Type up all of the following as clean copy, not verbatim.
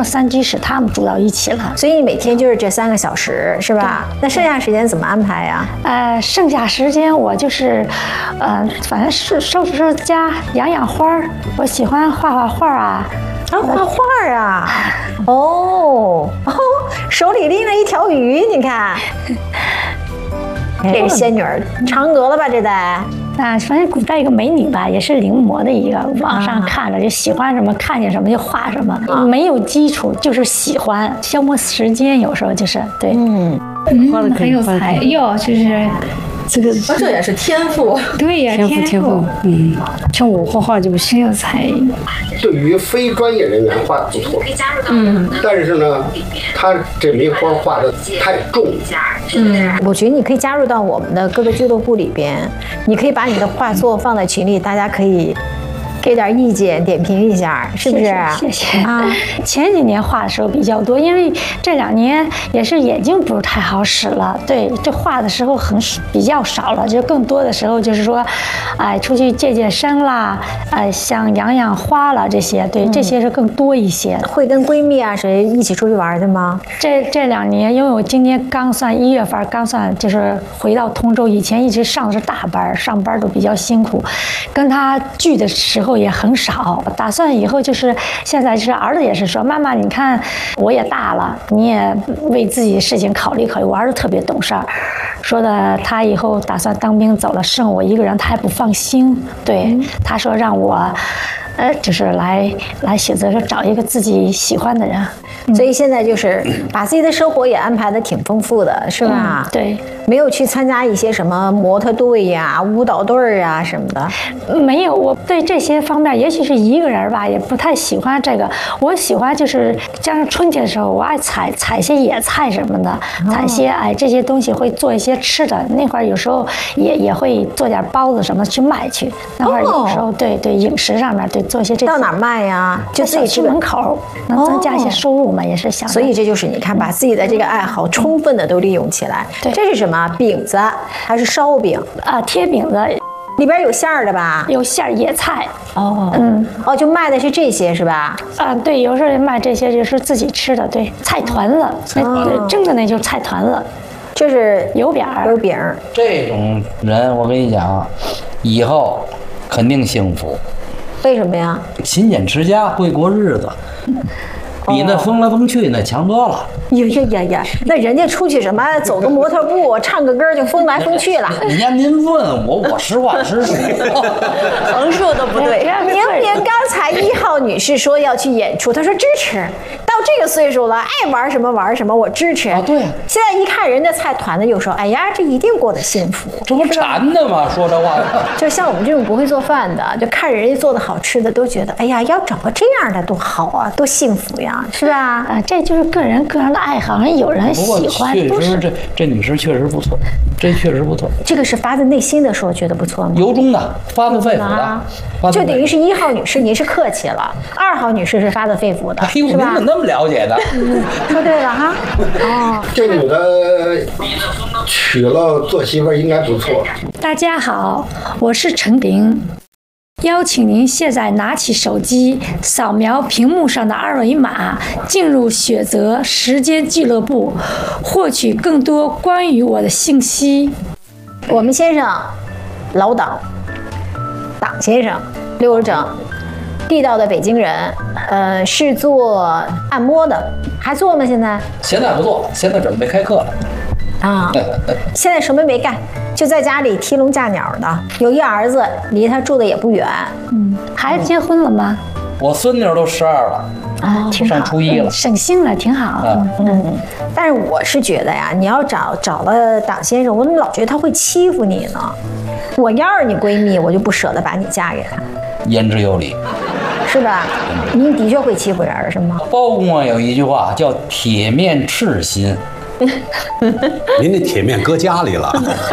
3居室他们住到一起了。 所以你每天就是这3个小时是吧？那剩下时间怎么安排呀？ 剩下时间我就是，反正是收拾家，养花儿。我喜欢画画啊。 画画啊！哦，手里拎了一条鱼，你看，这个仙女儿嫦娥了吧？这得。 反正古代一个美女吧，也是临摹的一个，网上看着就喜欢什么，看见什么就画什么，没有基础，就是喜欢，消磨时间，有时候就是对。 很有才哟，就是这也是天赋。 对呀，天赋。像我画画就不是有才。 对于非专业人员画的不错，但是呢，他这梅花画的太重。 我觉得你可以加入到我们的各个俱乐部里边，你可以把你的画作放在群里，大家可以给点意见，点评一下，是不是？ 谢谢啊！前几年画的时候比较多，因为这2年也是眼睛不是太好使了，对，这画的时候比较少了，就更多的时候就是说，出去健身啦，像养花了这些，对，这些是更多一些。 会跟闺蜜啊谁一起出去玩的吗？ 这2年，因为我今年刚算1月份，刚算就是回到通州，以前一直上的是大班，上班都比较辛苦，跟他聚的时候也很少，打算以后就是现在就是儿子也是说，妈妈你看我也大了，你也为自己的事情考虑考虑。我儿子特别懂事儿，说的他以后打算当兵走了，剩我一个人他还不放心。对，他说让我就是来选择说找一个自己喜欢的人。 所以现在就是把自己的生活也安排的挺丰富的，是吧？ 对， 没有去参加一些什么模特队呀、舞蹈队啊什么的。 没有，我对这些方面，也许是一个人吧，也不太喜欢这个。我喜欢就是加上春天的时候，我爱采一些野菜什么的，采一些这些东西，会做一些吃的。那会儿有时候也会做点包子什么去卖去。那会儿有时候对饮食上面对做一些这。 到哪卖呀？就自己去门口，能增加一些收入嘛，也是想。 所以这就是你看，把自己的这个爱好充分的都利用起来。 对， 这是什么饼子还是烧饼贴饼子。 里边有馅儿的吧？ 有馅儿野菜。 就卖的是这些是吧？ 对，有时候卖这些就是自己吃的，对，菜团子，蒸的那就是菜团子， 就是油饼。 这种人我跟你讲，以后肯定幸福。 为什么呀？ 勤俭持家，会过日子。比那疯来疯去那强多了。 呀，那人家出去什么走个模特步，唱个歌就疯来疯去了。 您问我，我实话实说， 横竖都不对。明明刚才1号女士说要去演出，她说支持。到这个岁数了，爱玩什么玩什么，我支持。 对。 现在一看人家菜团子，又说，哎呀，这一定过得幸福。 这不馋的吗？说这话。 就像我们这种不会做饭的，就看人家做的好吃的，都觉得，哎呀，要找个这样的多好啊，多幸福呀。是吧？ 这就是个人的爱好，有人喜欢。 确实，这女士确实不错，这确实不错。 这个是发自内心的说，觉得不错吗？ 由衷的，发自肺腑的。 就等于是1号女士，您是客气了；2号女士是发自肺腑的， 哎呦，您怎么那么了解的？ 说对了哈。 这女的娶了做媳妇应该不错。 大家好，我是陈玲。邀请您现在拿起手机，扫描屏幕上的2维码，进入雪泽时间俱乐部，获取更多关于我的信息。 我们先生，老党先生，60整，地道的北京人，是做按摩的，还做吗？现在不做，现在准备开课了。 现在什么没干，就在家里踢笼架鸟的。有一儿子，离他住的也不远。 孩子结婚了吗？ 我孙女都12了， 挺好， 上初1了， 省心了，挺好。 但是我是觉得呀，你要找了党先生，我怎么老觉得他会欺负你呢？我要是你闺蜜，我就不舍得把你嫁给他。 言之有理， 是吧？您的确会欺负人，是吗？ 包公啊有一句话叫“铁面赤心”。 您那铁面搁家里了。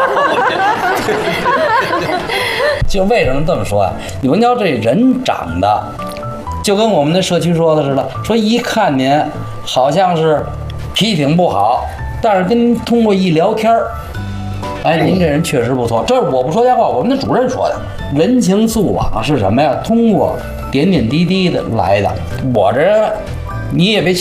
就为什么这么说啊？你们瞧这人长得，就跟我们的社区说的似的，说一看您好像是脾气挺不好，但是跟您通过一聊天您这人确实不错。这是我不说瞎话，我们的主任说的。人情素往是什么呀？通过点点滴滴的来的。我这你也别